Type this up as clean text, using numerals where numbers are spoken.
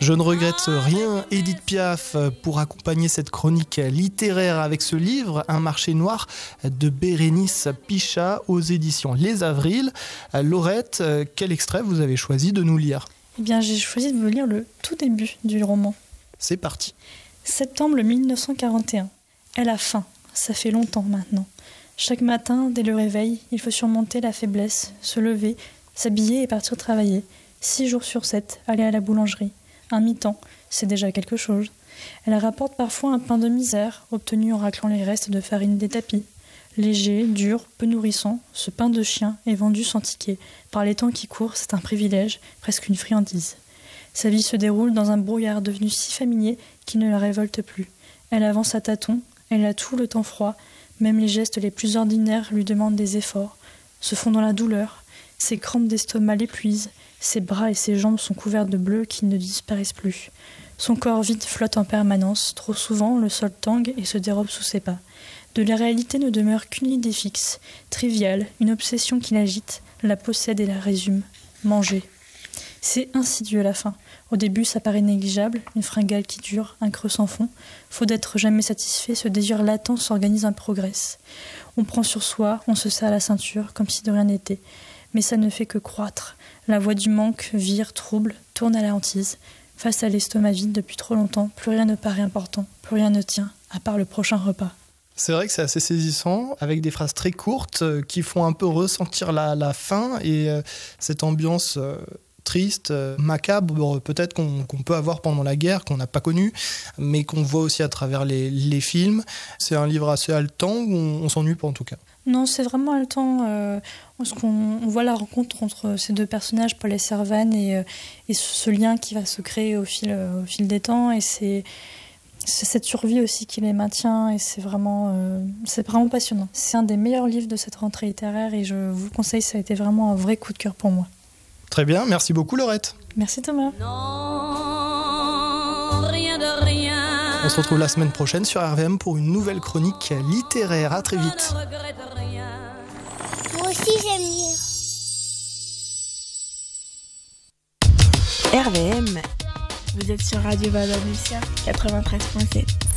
Je ne regrette rien, Édith Piaf, pour accompagner cette chronique littéraire avec ce livre, Un marché noir, de Bérénice Pichat aux éditions Les Avrils. Laurette, quel extrait vous avez choisi de nous lire ? Eh bien, j'ai choisi de vous lire le tout début du roman. C'est parti. Septembre 1941. Elle a faim, ça fait longtemps maintenant. Chaque matin, dès le réveil, il faut surmonter la faiblesse, se lever, s'habiller et partir travailler. 6 jours sur 7, aller à la boulangerie. Un mi-temps, c'est déjà quelque chose. Elle rapporte parfois un pain de misère, obtenu en raclant les restes de farine des tapis. Léger, dur, peu nourrissant, ce pain de chien est vendu sans ticket. Par les temps qui courent, c'est un privilège, presque une friandise. Sa vie se déroule dans un brouillard devenu si familier qu'il ne la révolte plus. Elle avance à tâtons, elle a tout le temps froid, même les gestes les plus ordinaires lui demandent des efforts, se font dans la douleur, ses crampes d'estomac l'épuisent, ses bras et ses jambes sont couverts de bleu qui ne disparaissent plus. Son corps vide flotte en permanence, trop souvent le sol tangue et se dérobe sous ses pas. De la réalité ne demeure qu'une idée fixe, triviale, une obsession qui l'agite, la possède et la résume. Manger. C'est insidieux à la fin. Au début, ça paraît négligeable, une fringale qui dure, un creux sans fond. Faut d'être jamais satisfait, ce désir latent s'organise un progrès. On prend sur soi, on se serre la ceinture, comme si de rien n'était. Mais ça ne fait que croître. La voix du manque vire, trouble, tourne à la hantise. Face à l'estomac vide depuis trop longtemps, plus rien ne paraît important, plus rien ne tient, à part le prochain repas. C'est vrai que c'est assez saisissant, avec des phrases très courtes qui font un peu ressentir la faim et cette ambiance triste, macabre, peut-être qu'on peut avoir pendant la guerre, qu'on n'a pas connue, mais qu'on voit aussi à travers les films. C'est un livre assez haletant où on s'ennuie pas en tout cas. Non, c'est vraiment haletant. On voit la rencontre entre ces deux personnages, Paul et Servan, et ce lien qui va se créer au fil des temps. Et c'est cette survie aussi qui les maintient. Et c'est vraiment passionnant. C'est un des meilleurs livres de cette rentrée littéraire et je vous le conseille, ça a été vraiment un vrai coup de cœur pour moi. Très bien, merci beaucoup Laurette. Merci Thomas. Non, rien de rien. On se retrouve la semaine prochaine sur RVM pour une nouvelle chronique littéraire. À très vite. Moi aussi j'aime lire. RVM. Vous êtes sur Radio Valor Lucia 93.7.